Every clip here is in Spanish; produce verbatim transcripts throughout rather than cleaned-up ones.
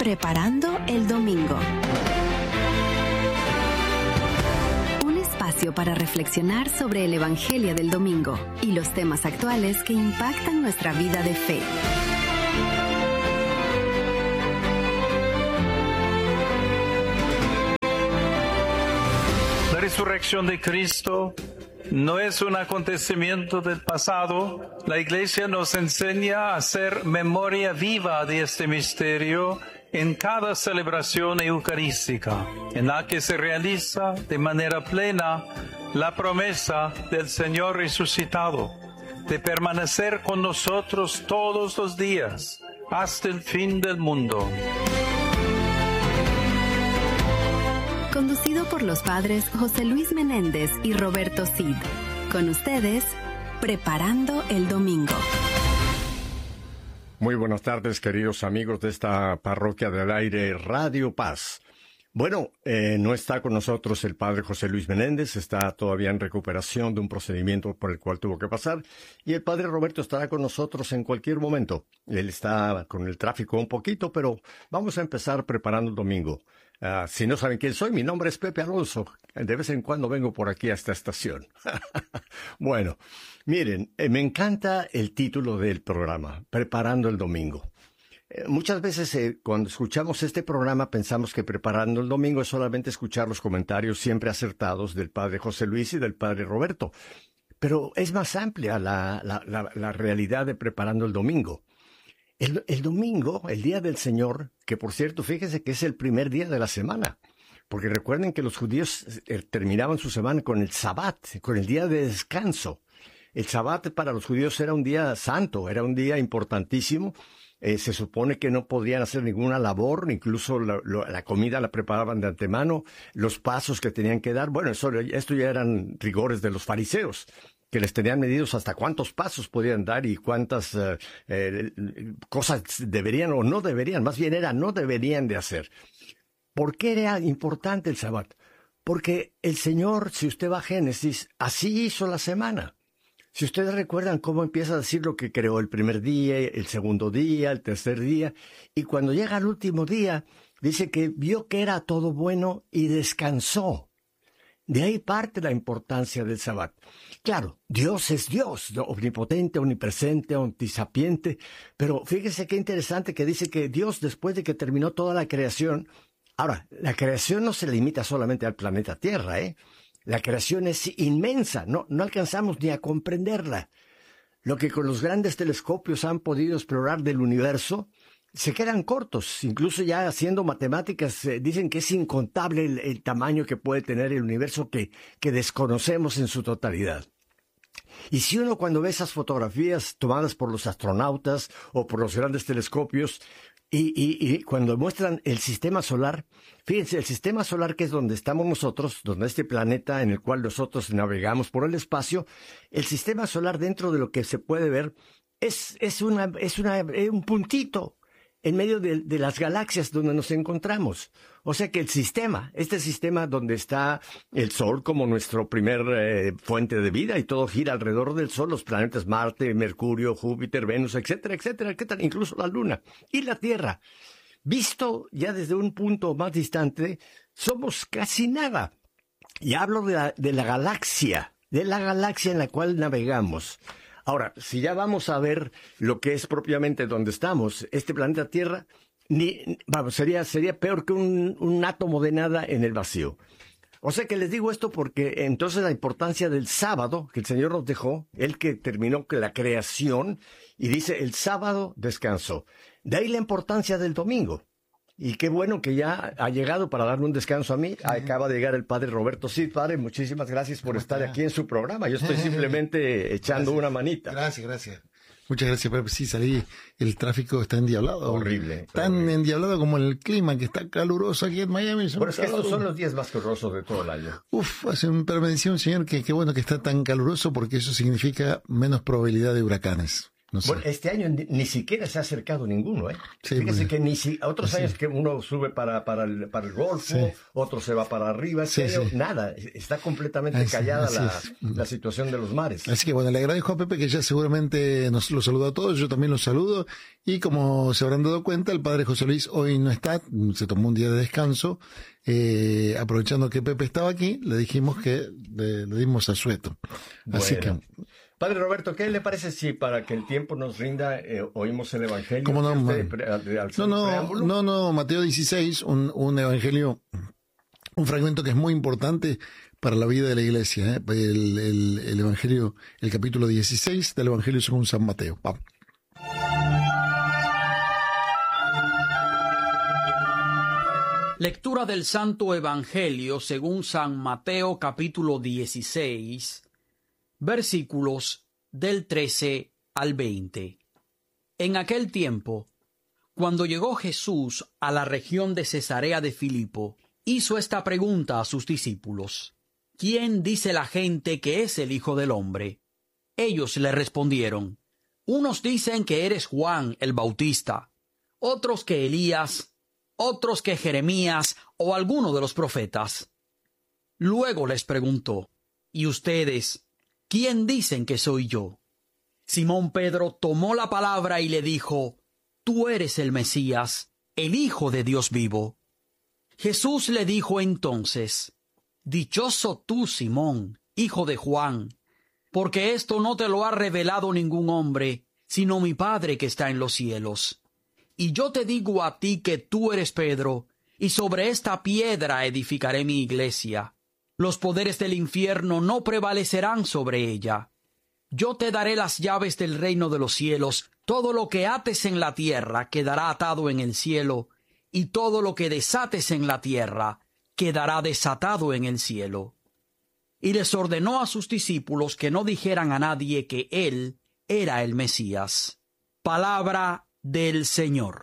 Preparando el Domingo. Un espacio para reflexionar sobre el Evangelio del Domingo y los temas actuales que impactan nuestra vida de fe. La resurrección de Cristo no es un acontecimiento del pasado. La Iglesia nos enseña a hacer memoria viva de este misterio en cada celebración eucarística, en la que se realiza de manera plena la promesa del Señor resucitado, de permanecer con nosotros todos los días, hasta el fin del mundo. Conducido por los padres José Luis Menéndez y Roberto Cid. Con ustedes, Preparando el Domingo. Muy buenas tardes, queridos amigos de esta Parroquia del Aire, Radio Paz. Bueno, eh, no está con nosotros el padre José Luis Menéndez, está todavía en recuperación de un procedimiento por el cual tuvo que pasar, y el padre Roberto estará con nosotros en cualquier momento. Él está con el tráfico un poquito, pero vamos a empezar preparando el domingo. Uh, si no saben quién soy, mi nombre es Pepe Alonso. De vez en cuando vengo por aquí a esta estación. Bueno, miren, eh, me encanta el título del programa, Preparando el Domingo. Eh, muchas veces eh, cuando escuchamos este programa pensamos que Preparando el Domingo es solamente escuchar los comentarios siempre acertados del padre José Luis y del padre Roberto. Pero es más amplia la, la, la, la realidad de Preparando el Domingo. El, el domingo, el día del Señor, que por cierto, fíjense que es el primer día de la semana, porque recuerden que los judíos eh, terminaban su semana con el Sabbat, con el día de descanso. El Sabbat para los judíos era un día santo, era un día importantísimo. Eh, se supone que no podían hacer ninguna labor, incluso la, la, la comida la preparaban de antemano, los pasos que tenían que dar. Bueno, eso, esto ya eran rigores de los fariseos, que les tenían medidos hasta cuántos pasos podían dar y cuántas eh, eh, cosas deberían o no deberían, más bien era no deberían de hacer. ¿Por qué era importante el Sabbat? Porque el Señor, si usted va a Génesis, así hizo la semana. Si ustedes recuerdan cómo empieza a decir lo que creó el primer día, el segundo día, el tercer día, y cuando llega al último día, dice que vio que era todo bueno y descansó. De ahí parte la importancia del Sabbat. Claro, Dios es Dios, omnipotente, omnipresente, omnisapiente, pero fíjese qué interesante que dice que Dios, después de que terminó toda la creación, ahora, la creación no se limita solamente al planeta Tierra, ¿eh? La creación es inmensa, no, no alcanzamos ni a comprenderla. Lo que con los grandes telescopios han podido explorar del universo, se quedan cortos, incluso ya haciendo matemáticas, eh, dicen que es incontable el, el tamaño que puede tener el universo que, que desconocemos en su totalidad. Y si uno cuando ve esas fotografías tomadas por los astronautas o por los grandes telescopios, y, y, y cuando muestran el sistema solar, fíjense, el sistema solar que es donde estamos nosotros, donde este planeta en el cual nosotros navegamos por el espacio, el sistema solar dentro de lo que se puede ver es, es, una, es una, un puntito en medio de, de las galaxias donde nos encontramos. O sea que el sistema, este sistema donde está el Sol como nuestro primer eh, fuente de vida y todo gira alrededor del Sol, los planetas Marte, Mercurio, Júpiter, Venus, etcétera, etcétera, etcétera, incluso la Luna y la Tierra. Visto ya desde un punto más distante, somos casi nada. Y hablo de la, de la galaxia, de la galaxia en la cual navegamos. Ahora, si ya vamos a ver lo que es propiamente donde estamos, este planeta Tierra, ni, vamos, sería, sería peor que un, un átomo de nada en el vacío. O sea que les digo esto porque entonces la importancia del sábado que el Señor nos dejó, Él que terminó la creación, y dice, el sábado descansó. De ahí la importancia del domingo. Y qué bueno que ya ha llegado para darme un descanso a mí. Uh-huh. Acaba de llegar el padre Roberto Cid. Padre, muchísimas gracias por estar aquí en su programa. Yo estoy simplemente echando gracias. una manita. Gracias, gracias. Muchas gracias, Pepe. Sí, salí. El tráfico está endiablado. Horrible. Tan horrible. Endiablado como el clima, que está caluroso aquí en Miami. Bueno, es que estos son los días más calurosos de todo el año. Uf, hace un, pero me decía un señor que qué bueno que está tan caluroso porque eso significa menos probabilidad de huracanes. No sé. Bueno, este año ni, ni siquiera se ha acercado ninguno, ¿eh? Sí, Fíjese porque- que ni si, otros sí. años que uno sube para, para, el, para el Golfo, Sí. otro se va para arriba, este Sí, año sí. nada, está completamente Así- callada así la, es. la situación de los mares. Así que bueno, le agradezco a Pepe que ya seguramente nos lo saluda a todos, yo también los saludo y como se habrán dado cuenta, el padre José Luis hoy no está, se tomó un día de descanso, eh, aprovechando que Pepe estaba aquí, le dijimos que le, le dimos asueto. Así Bueno. que, Padre Roberto, ¿qué le parece si para que el tiempo nos rinda eh, oímos el Evangelio? ¿Cómo no, Este, man? pre- al- al- no, no, preámbulo? no, no, Mateo dieciséis, un, un evangelio, un fragmento que es muy importante para la vida de la iglesia, ¿eh? el, el, el evangelio, el capítulo dieciséis del evangelio según San Mateo. Vamos. Lectura del Santo Evangelio según San Mateo capítulo dieciséis, versículos del trece al veinte. En aquel tiempo, cuando llegó Jesús a la región de Cesarea de Filipo, hizo esta pregunta a sus discípulos: ¿Quién dice la gente que es el Hijo del Hombre? Ellos le respondieron: unos dicen que eres Juan el Bautista, otros que Elías, otros que Jeremías o alguno de los profetas. Luego les preguntó: ¿y ustedes, quién dicen que soy yo? Simón Pedro tomó la palabra y le dijo: Tú eres el Mesías, el Hijo de Dios vivo. Jesús le dijo entonces: Dichoso tú, Simón, hijo de Juan, porque esto no te lo ha revelado ningún hombre, sino mi Padre que está en los cielos. Y yo te digo a ti que tú eres Pedro, y sobre esta piedra edificaré mi iglesia. Los poderes del infierno no prevalecerán sobre ella. Yo te daré las llaves del reino de los cielos. Todo lo que ates en la tierra quedará atado en el cielo, y todo lo que desates en la tierra quedará desatado en el cielo. Y les ordenó a sus discípulos que no dijeran a nadie que él era el Mesías. Palabra del Señor.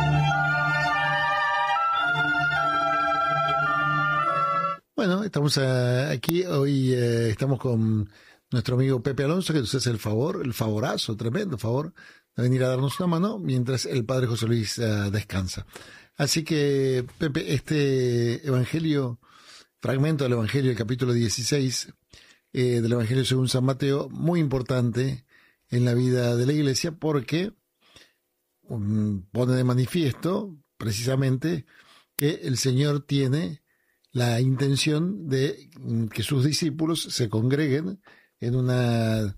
Bueno, estamos eh, aquí, hoy eh, estamos con nuestro amigo Pepe Alonso, que nos hace el favor, el favorazo, tremendo favor, de venir a darnos una mano mientras el padre José Luis eh, descansa. Así que, Pepe, este evangelio, fragmento del evangelio del capítulo dieciséis, eh, del evangelio según San Mateo, muy importante en la vida de la iglesia porque um, pone de manifiesto precisamente que el Señor tiene la intención de que sus discípulos se congreguen en una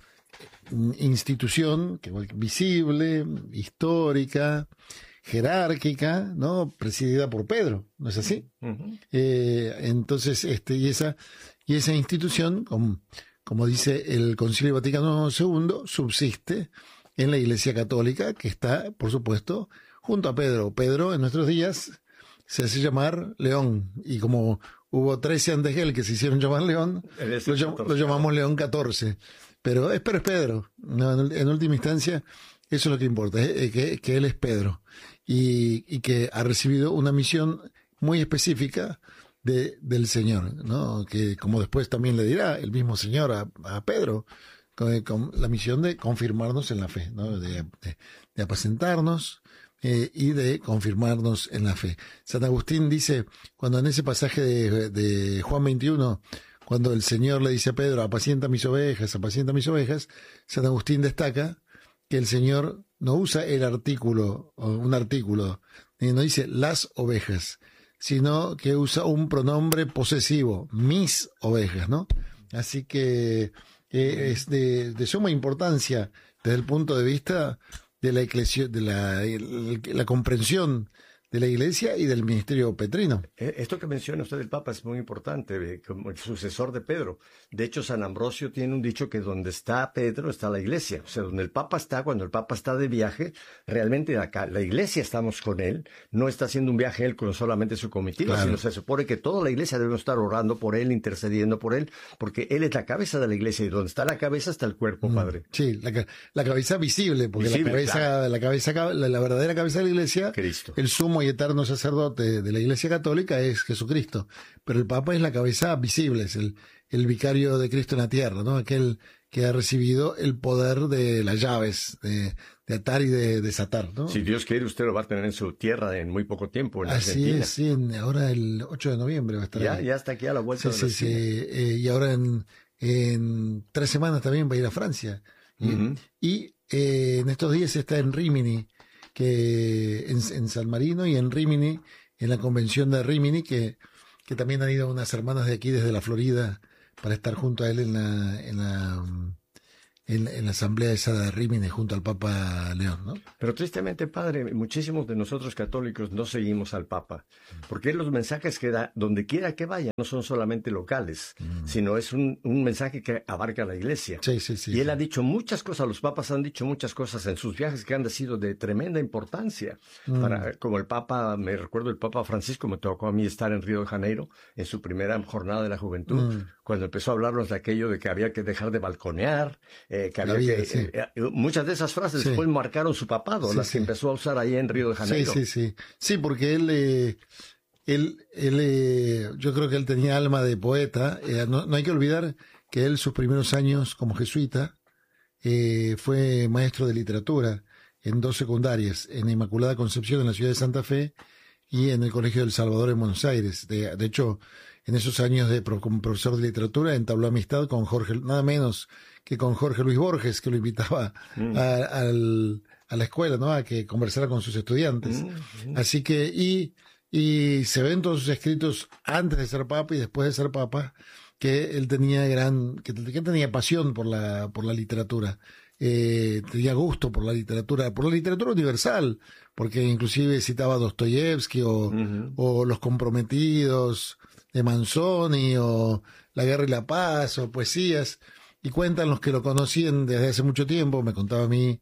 institución que visible, histórica, jerárquica, ¿no? Presidida por Pedro, ¿no es así? Uh-huh. Eh, entonces, este, y esa, y esa institución, como, como dice el Concilio Vaticano segundo, subsiste en la Iglesia Católica, que está, por supuesto, junto a Pedro. Pedro, en nuestros días, se hace llamar León, y como hubo trece antes que él que se hicieron llamar León, lo, llam, lo llamamos León catorce. Pero es, pero es Pedro. No, en, en última instancia, eso es lo que importa, es que, que él es Pedro y, y que ha recibido una misión muy específica de, del Señor, ¿no? Que como después también le dirá el mismo Señor a, a Pedro, con, con la misión de confirmarnos en la fe, ¿no? de, de, de apacentarnos eh, y de confirmarnos en la fe. San Agustín dice, cuando en ese pasaje de, de Juan veintiuno, cuando el Señor le dice a Pedro, apacienta mis ovejas, apacienta mis ovejas, San Agustín destaca que el Señor no usa el artículo, o un artículo, no dice las ovejas, sino que usa un pronombre posesivo, mis ovejas, ¿no? Así que eh, es de, de suma importancia desde el punto de vista de la iglesia, de la, la comprensión de la Iglesia y del ministerio petrino. Esto que menciona usted del Papa es muy importante, como el sucesor de Pedro. De hecho, San Ambrosio tiene un dicho que donde está Pedro está la Iglesia. O sea, donde el Papa está, cuando el Papa está de viaje, realmente acá la Iglesia estamos con él. No está haciendo un viaje él con solamente su comitiva, claro, sino se supone que toda la Iglesia debe estar orando por él, intercediendo por él, porque él es la cabeza de la Iglesia y donde está la cabeza está el cuerpo, mm, Padre. Sí, la, la cabeza visible, porque visible, la cabeza, claro. la cabeza, la, la verdadera cabeza de la Iglesia, Cristo, el sumo y eterno sacerdote de la Iglesia Católica es Jesucristo, pero el Papa es la cabeza visible, es el, el vicario de Cristo en la tierra, ¿no? Aquel que ha recibido el poder de las llaves, de, de atar y de desatar, ¿no? Si Dios quiere, usted lo va a tener en su tierra en muy poco tiempo, en Así Argentina. es, sí, en, ahora el ocho de noviembre va a estar Ya, ahí. ya está aquí a la vuelta Sí, de sí, la sí, esquina. eh, y ahora en, en tres semanas también va a ir a Francia. Y, Ujú. y eh, en estos días está en Rímini, que en, en San Marino, y en Rímini, en la convención de Rímini, que, que también han ido unas hermanas de aquí desde la Florida para estar junto a él en la, en la, en, en la asamblea esa de Rímini junto al Papa León, ¿no? Pero tristemente, padre, muchísimos de nosotros católicos no seguimos al Papa, porque los mensajes que da, donde quiera que vaya, no son solamente locales, mm. sino es un, un mensaje que abarca la Iglesia. Sí, sí, sí. Y él sí. ha dicho muchas cosas, los papas han dicho muchas cosas en sus viajes que han sido de tremenda importancia. Mm. Para, como el Papa, me recuerdo el Papa Francisco, me tocó a mí estar en Río de Janeiro, en su primera jornada de la juventud, mm. cuando empezó a hablarnos de aquello de que había que dejar de balconear, eh, que había vida, que... Sí. Eh, eh, muchas de esas frases sí. después marcaron su papado, sí, las sí. que empezó a usar ahí en Río de Janeiro. Sí, sí, sí. Sí, porque él... Eh... Él, él eh, yo creo que él tenía alma de poeta. Eh, no, no hay que olvidar que él, sus primeros años como jesuita, eh, fue maestro de literatura en dos secundarias, en Inmaculada Concepción en la ciudad de Santa Fe y en el Colegio del Salvador en Buenos Aires. De, de hecho, en esos años de como profesor de literatura entabló amistad con Jorge, nada menos que con Jorge Luis Borges, que lo invitaba mm. a, al, a la escuela, ¿no? A que conversara con sus estudiantes. Mm. Así que, y Y se ven todos sus escritos antes de ser papa y después de ser papa, que él tenía gran, que, que tenía pasión por la, por la literatura, eh, tenía gusto por la literatura, por la literatura universal, porque inclusive citaba a Dostoyevsky o, uh-huh. o Los Comprometidos de Manzoni o La Guerra y la Paz o poesías, y cuentan los que lo conocían desde hace mucho tiempo, me contaba a mí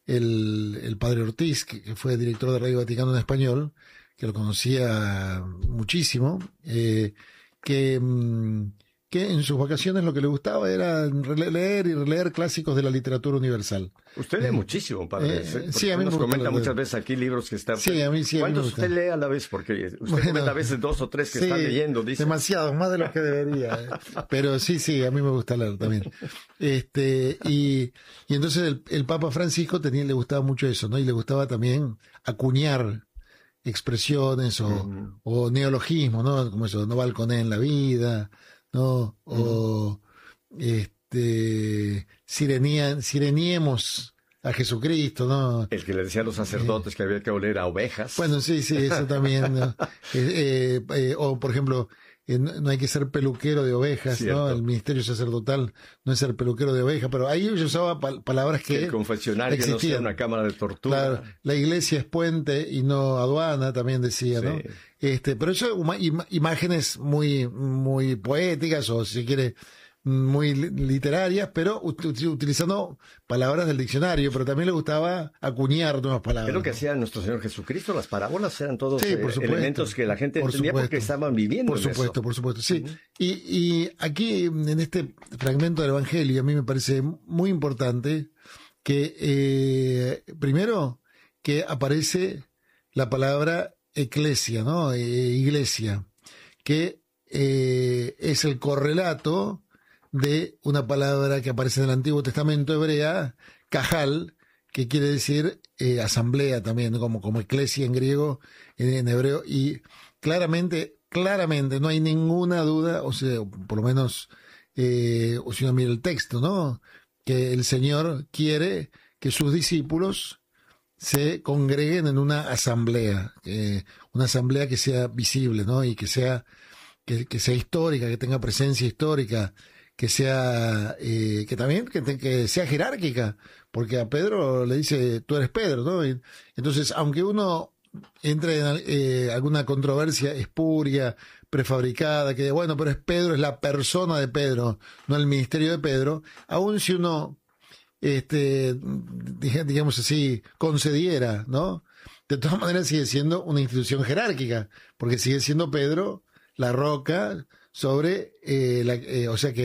el, el padre Ortiz, que, que fue director de Radio Vaticano en español, que lo conocía muchísimo, eh, que, que en sus vacaciones lo que le gustaba era leer y releer clásicos de la literatura universal. Usted lee eh, nos padre. Eh, sí, a mí nos me comenta muchas veces aquí libros que está... Sí, a mí sí. ¿Cuántos usted lee a la vez? Porque usted bueno, comenta a veces dos o tres que sí, están leyendo, dice. Demasiados, más de los que debería. Eh. Pero sí, sí, a mí me gusta leer también. Este, y, y entonces el, el Papa Francisco tenía, le gustaba mucho eso, ¿no? Y le gustaba también acuñar expresiones o, uh-huh. o neologismos, ¿no? Como eso, no balconé en la vida, ¿no? O uh-huh. este sirenía, sireniemos a Jesucristo, ¿no? El que le decía a los sacerdotes eh, que había que oler a ovejas. Bueno, sí, sí, eso también, ¿no? eh, eh, o por ejemplo, eh, no hay que ser peluquero de ovejas, Cierto. ¿no? El ministerio sacerdotal no es ser peluquero de ovejas, pero ahí yo usaba pal- palabras que el confesionario existían. No sea una cámara de tortura. Claro, la iglesia es puente y no aduana, también decía, sí. ¿no? Este, pero eso, im- imágenes muy, muy poéticas o si se quiere, muy literarias, pero ut- utilizando palabras del diccionario, pero también le gustaba acuñar nuevas palabras. Es lo que hacía nuestro Señor Jesucristo, las parábolas eran todos sí, eh, elementos que la gente por entendía supuesto. porque estaban viviendo. Por supuesto, eso. por supuesto, sí. Uh-huh. Y, y aquí, en este fragmento del Evangelio, a mí me parece muy importante que, eh, primero, que aparece la palabra eclesia, ¿no? Eh, iglesia, que eh, es el correlato de una palabra que aparece en el Antiguo Testamento hebrea, cajal, que quiere decir eh, asamblea también, como, como eclesia en griego, en, en hebreo, y claramente, claramente, no hay ninguna duda, o sea, por lo menos, eh, o si uno mira el texto, ¿no? Que el Señor quiere que sus discípulos se congreguen en una asamblea, eh, una asamblea que sea visible, ¿no? Y que sea, que, que sea histórica, que tenga presencia histórica, que sea, eh, que también, que, te, que sea jerárquica, porque a Pedro le dice, tú eres Pedro, ¿no? Y, entonces, aunque uno entre en eh, alguna controversia espuria, prefabricada, que bueno, pero es Pedro, es la persona de Pedro, no el ministerio de Pedro, aun si uno, este, digamos así, concediera, ¿no? De todas maneras sigue siendo una institución jerárquica, porque sigue siendo Pedro la roca sobre, eh, la, eh, o sea que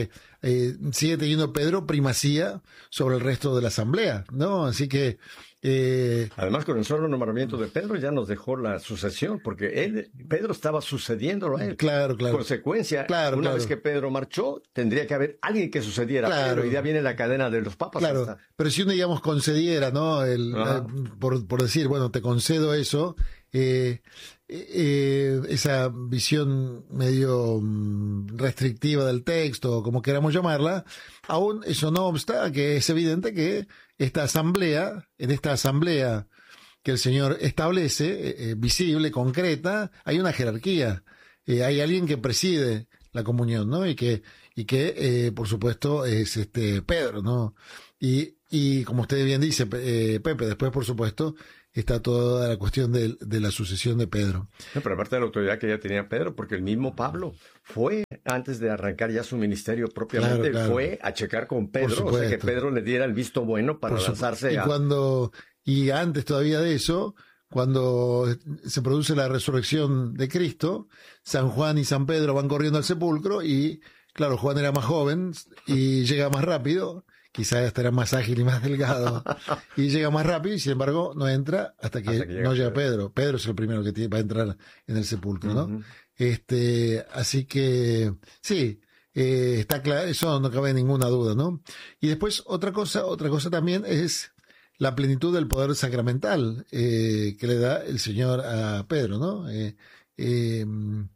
eh, sigue teniendo Pedro primacía sobre el resto de la asamblea, ¿no? Así que... Eh, Además, con el solo nombramiento de Pedro ya nos dejó la sucesión, porque él, Pedro estaba sucediéndolo a él. Claro, claro. Consecuencia, claro, una claro. vez que Pedro marchó, tendría que haber alguien que sucediera claro. a Pedro, y ya viene la cadena de los papas. Claro, hasta... pero si uno, digamos, concediera, ¿no? El, Ah. eh, por, por decir, bueno, te concedo eso, eh, eh, esa visión medio mm, restrictiva del texto, como queramos llamarla, aún eso no obsta que es evidente que esta asamblea, en esta asamblea que el Señor establece, eh, eh, visible, concreta, hay una jerarquía, eh, hay alguien que preside la comunión, ¿no? Y que, y que eh, por supuesto, es este Pedro, ¿no? Y, y como usted bien dice, eh, Pepe, después, por supuesto, está toda la cuestión de, de la sucesión de Pedro. No, pero aparte de la autoridad que ya tenía Pedro, porque el mismo Pablo fue, antes de arrancar ya su ministerio propiamente, Claro, claro. fue a checar con Pedro, Por o sea, que supuesto. Pedro le diera el visto bueno para Por su- lanzarse y a... cuando y antes todavía de eso, cuando se produce la resurrección de Cristo, San Juan y San Pedro van corriendo al sepulcro y, claro, Juan era más joven y llega más rápido, quizás hasta era más ágil y más delgado, y llega más rápido y sin embargo no entra hasta que, Hasta que llega no llega Pedro. Pedro. Pedro es el primero que tiene, va a entrar en el sepulcro, ¿no? Ujú. Este, así que, sí, eh, está claro, eso no cabe ninguna duda, ¿no? Y después otra cosa, otra cosa también es la plenitud del poder sacramental eh, que le da el Señor a Pedro, ¿no? Eh, eh,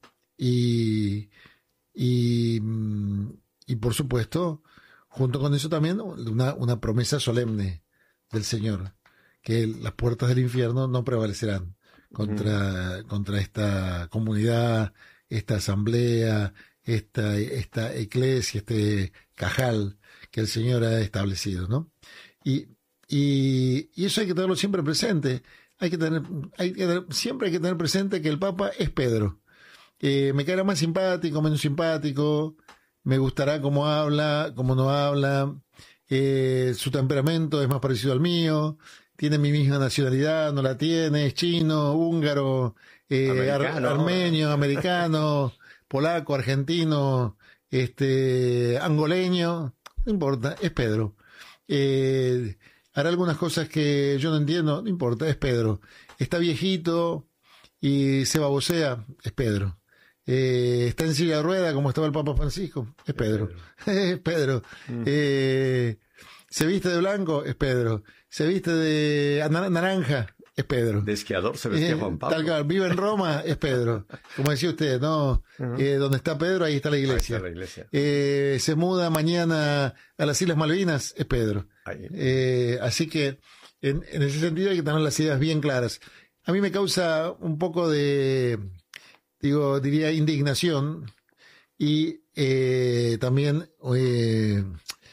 y, y, y por supuesto, junto con eso también una, una promesa solemne del Señor, que las puertas del infierno no prevalecerán contra, uh-huh. contra esta comunidad, esta asamblea, esta, esta iglesia, este cajal que el Señor ha establecido, ¿no? Y, y, y eso hay que tenerlo siempre presente. Hay que tener, hay que tener, siempre hay que tener presente que el Papa es Pedro. Eh, me caerá más simpático, menos simpático, me gustará cómo habla, cómo no habla, eh, su temperamento es más parecido al mío, tiene mi misma nacionalidad, no la tiene, es chino, húngaro, eh, ar- armenio, americano, polaco, argentino, este, angoleño, no importa, es Pedro. Eh, hará algunas cosas que yo no entiendo, no importa, es Pedro. Está viejito y se babosea, es Pedro. Eh, está en silla de rueda como estaba el Papa Francisco, es Pedro. Es Pedro. Mm. Eh, se viste de blanco, es Pedro. Se viste de naranja, es Pedro. De esquiador se vestía eh, Juan Pablo. Tal cual, vive en Roma, es Pedro. Como decía usted, ¿no? Uh-huh. Eh, donde está Pedro, ahí está la iglesia. Ahí está la iglesia. Eh, se muda mañana a las Islas Malvinas, es Pedro. Eh, así que, en, en ese sentido, hay que tener las ideas bien claras. A mí me causa un poco de, digo, diría indignación y eh, también eh,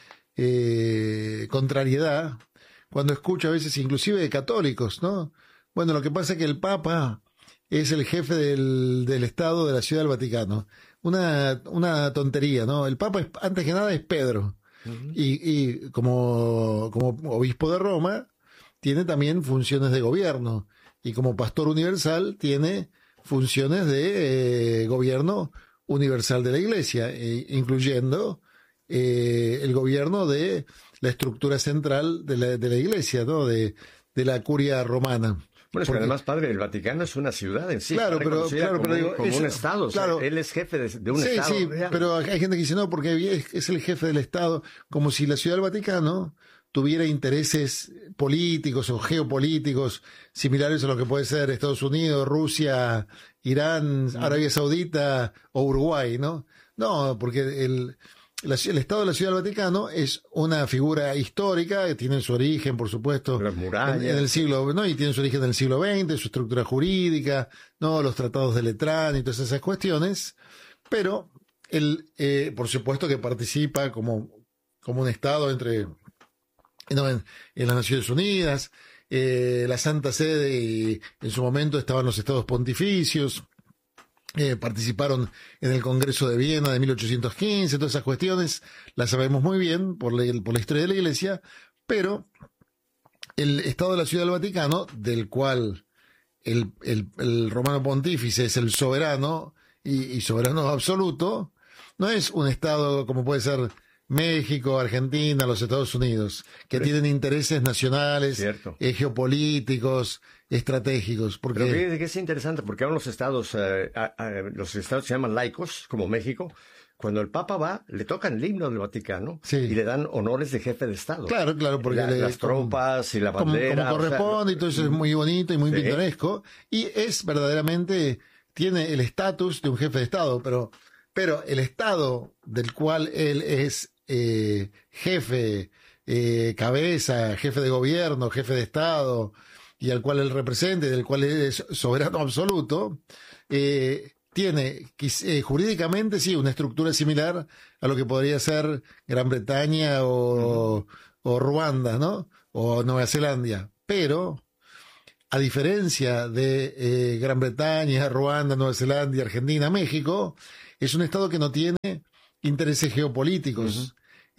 eh, contrariedad cuando escucho a veces inclusive de católicos, ¿no? Bueno, lo que pasa es que el Papa es el jefe del, del Estado de la Ciudad del Vaticano. Una, una tontería, ¿no? El Papa, es, antes que nada, es Pedro. Uh-huh. Y, y como, como obispo de Roma, tiene también funciones de gobierno. Y como pastor universal, tiene funciones de eh, gobierno universal de la Iglesia, eh, incluyendo eh, el gobierno de la estructura central de la, de la Iglesia, ¿no? De, de la curia romana. Bueno, es que además, padre, el Vaticano es una ciudad en sí. Claro, pero, claro, como, pero digo, como es, un estado. Claro, o sea, él es jefe de, de un sí, estado. Sí, real. Pero hay gente que dice no, porque es, es el jefe del estado, como si la Ciudad del Vaticano tuviera intereses políticos o geopolíticos similares a lo que puede ser Estados Unidos, Rusia, Irán, Arabia Saudita o Uruguay, ¿no? No, porque el, la, el Estado de la Ciudad del Vaticano es una figura histórica que tiene su origen, por supuesto, las murallas, en, en el siglo, ¿no? Y tiene su origen en el siglo veinte, su estructura jurídica, ¿no? Los tratados de Letrán y todas esas cuestiones, pero él, eh, por supuesto que participa como, como un Estado entre... No, en, en las Naciones Unidas, eh, la Santa Sede, y en su momento estaban los estados pontificios, eh, participaron en el Congreso de Viena de mil ochocientos quince, todas esas cuestiones las sabemos muy bien por la, por la historia de la Iglesia, pero el Estado de la Ciudad del Vaticano, del cual el, el, el romano pontífice es el soberano y, y soberano absoluto, no es un Estado como puede ser México, Argentina, los Estados Unidos, que Pero, tienen intereses nacionales, eh, geopolíticos, estratégicos. Porque... Pero fíjate que es interesante, porque ahora los estados, eh, a, a, los estados se llaman laicos, como México. Cuando el Papa va, le tocan el himno del Vaticano sí. y le dan honores de jefe de Estado. Claro, claro, porque la, le, las tropas como, y la bandera. Como, como corresponde, o sea, y todo eso es muy bonito y muy sí. pintoresco. Y es verdaderamente, tiene el estatus de un jefe de Estado, pero, pero el Estado del cual él es eh, jefe, eh, cabeza, jefe de gobierno, jefe de Estado, y al cual él representa, y del cual él es soberano absoluto, eh, tiene eh, jurídicamente sí una estructura similar a lo que podría ser Gran Bretaña o, uh-huh. o Ruanda, ¿no? O Nueva Zelanda. Pero, a diferencia de eh, Gran Bretaña, Ruanda, Nueva Zelanda, Argentina, México, es un Estado que no tiene intereses geopolíticos. Uh-huh.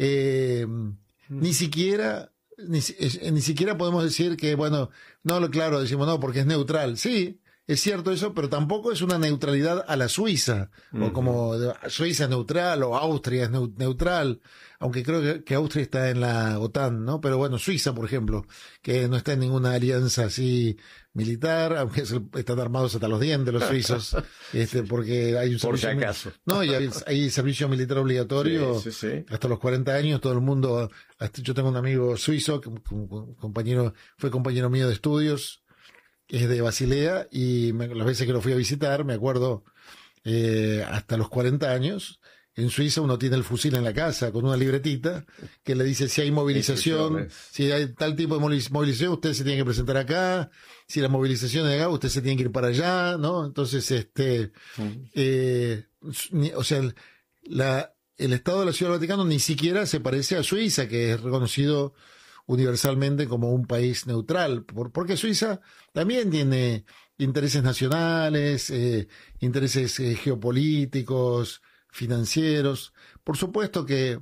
Eh, uh-huh. Ni siquiera... Ni, ni siquiera podemos decir que, bueno, no, claro, decimos no, porque es neutral. Sí, es cierto eso, pero tampoco es una neutralidad a la Suiza, uh-huh. o como Suiza es neutral, o Austria es neutral, aunque creo que, que Austria está en la OTAN, ¿no? Pero bueno, Suiza, por ejemplo, que no está en ninguna alianza así militar, aunque están armados hasta los dientes los suizos, este, porque hay un servicio... Por si acaso. No, y hay, hay servicio militar obligatorio, sí, sí, sí. hasta los cuarenta años, todo el mundo, hasta, yo tengo un amigo suizo, que, compañero, fue compañero mío de estudios, es de Basilea, y me, las veces que lo fui a visitar, me acuerdo, eh, hasta los cuarenta años, en Suiza uno tiene el fusil en la casa con una libretita que le dice si hay movilización, si hay tal tipo de movilización, usted se tiene que presentar acá, si la movilización es de acá, usted se tiene que ir para allá, ¿no? Entonces, este, uh-huh. eh, o sea, el, la, el Estado de la Ciudad del Vaticano ni siquiera se parece a Suiza, que es reconocido universalmente como un país neutral, por, porque Suiza también tiene intereses nacionales, eh, intereses eh, geopolíticos, financieros. Por supuesto que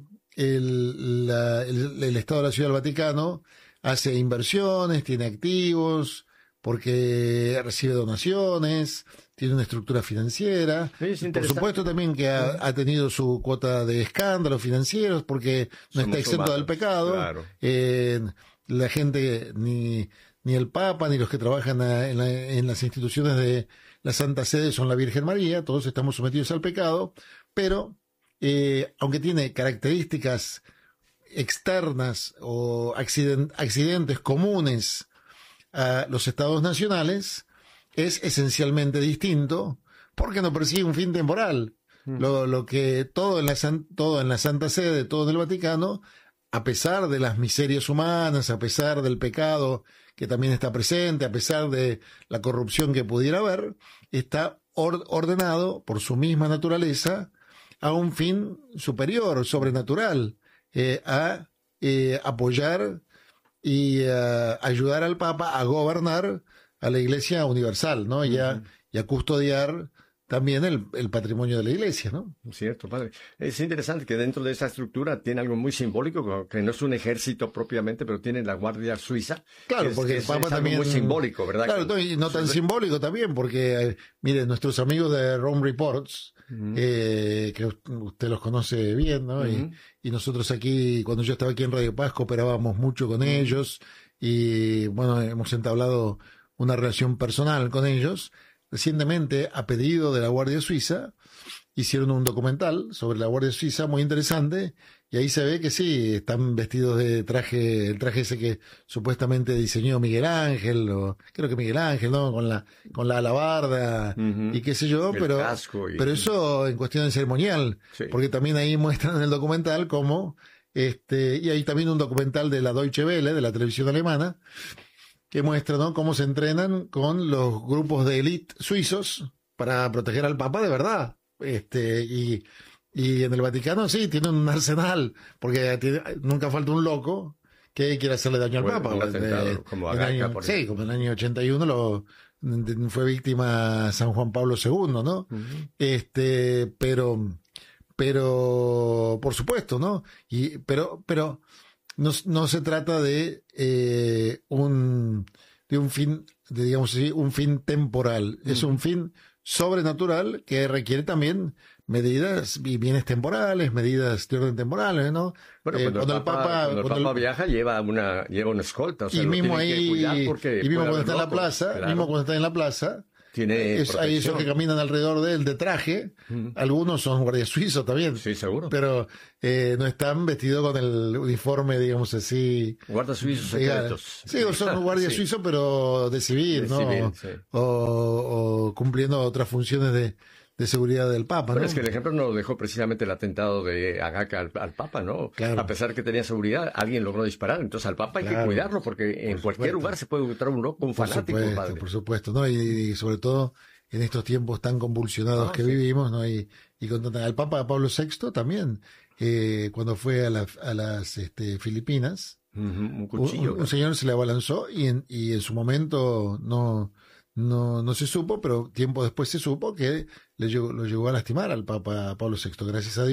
el, la, el, el Estado de la Ciudad del Vaticano hace inversiones, tiene activos, porque recibe donaciones, tiene una estructura financiera. Por supuesto también que ha, ha tenido su cuota de escándalos financieros, porque no Somos está exento humanos, del pecado. Claro. Eh, la gente, ni, ni el Papa, ni los que trabajan a, en, la, en las instituciones de la Santa Sede son la Virgen María, todos estamos sometidos al pecado, pero eh, aunque tiene características externas o accident, accidentes comunes a los estados nacionales, es esencialmente distinto porque no persigue un fin temporal. Mm. Lo, lo que todo en, la, todo en la Santa Sede, todo en el Vaticano, a pesar de las miserias humanas, a pesar del pecado que también está presente, a pesar de la corrupción que pudiera haber, está or, ordenado por su misma naturaleza a un fin superior, sobrenatural, eh, a eh, apoyar y uh, ayudar al Papa a gobernar a la Iglesia universal, ¿no? Y a, uh-huh. y a custodiar también el, el patrimonio de la Iglesia, ¿no? Cierto, padre. Es interesante que dentro de esa estructura tiene algo muy simbólico, que no es un ejército propiamente, pero tiene la Guardia Suiza. Claro, es, porque es, el Papa es también... algo muy simbólico, ¿verdad? Claro, no, y no tan simbólico también, porque, eh, mire, nuestros amigos de Rome Reports, uh-huh. eh, que usted los conoce bien, ¿no? Uh-huh. Y, y nosotros aquí, cuando yo estaba aquí en Radio Paz, cooperábamos mucho con uh-huh. ellos, y bueno, hemos entablado una relación personal con ellos. Recientemente, a pedido de la Guardia Suiza, hicieron un documental sobre la Guardia Suiza muy interesante, y ahí se ve que sí, están vestidos de traje, el traje ese que supuestamente diseñó Miguel Ángel, o creo que Miguel Ángel, ¿no? Con la, con la alabarda, uh-huh. y qué sé yo, el pero, y... pero eso en cuestión de ceremonial, sí. Porque también ahí muestran en el documental cómo, este, y hay también un documental de la Deutsche Welle, de la televisión alemana, que muestra, ¿no?, cómo se entrenan con los grupos de élite suizos para proteger al Papa de verdad. Este, y, y en el Vaticano sí, tienen un arsenal, porque tiene, nunca falta un loco que quiera hacerle daño al bueno, Papa. Atentado, eh, como Agaca, año, por sí, como en el año ochenta y uno lo, fue víctima San Juan Pablo segundo, ¿no? Uh-huh. Este, pero, pero, por supuesto, ¿no? Y, pero, pero, No, no se trata de eh, un de un fin, de, digamos así, un fin temporal. Mm. Es un fin sobrenatural que requiere también medidas y bienes temporales, medidas de orden temporales, ¿no? Bueno, Eh, cuando, el Papa, cuando el cuando Papa el- viaja lleva una lleva una escolta, o sea, y lo mismo tienen que ahí, cuidar porque y mismo puede cuando haber está en la locos, plaza, claro. mismo cuando está en la plaza, Tiene es, hay esos protección. que caminan alrededor de él de traje, Mm. algunos son guardias suizos también, Sí, seguro. pero eh, no están vestidos con el uniforme, digamos así. Guardas suizos Diga- secretos. Sí, o son guardias Sí. suizos, pero de civil, De ¿no? civil, sí. o, o cumpliendo otras funciones de, de seguridad del Papa, Bueno, ¿no? es que el ejemplo nos lo dejó precisamente el atentado de Agaca al, al Papa, ¿no? Claro. A pesar que tenía seguridad, alguien logró disparar. Entonces al Papa hay Claro. que cuidarlo porque en cualquier supuesto. lugar se puede encontrar un loco, un Por fanático, supuesto, padre. por supuesto, ¿no? Y, y sobre todo en estos tiempos tan convulsionados Ah, que sí. vivimos, ¿no? Y, y con tanta- al Papa Pablo sexto también, eh, cuando fue a, la- a las este, Filipinas, Ujú, un un, cuchillo. un- un señor se le abalanzó y en, y en su momento no, no, no se supo, pero tiempo después se supo que le llegó, lo llegó a lastimar al Papa Pablo sexto. Gracias a Dios.